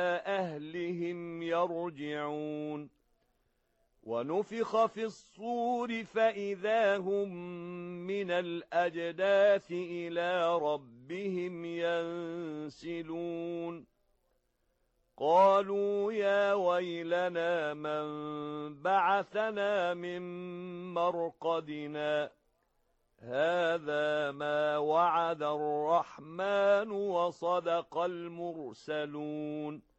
أهلهم يرجعون ونفخ في الصور فإذا هم من الأجداث إلى ربهم ينسلون قالوا يا ويلنا من بعثنا من مرقدنا هذا ما وعد الرحمن وصدق المرسلون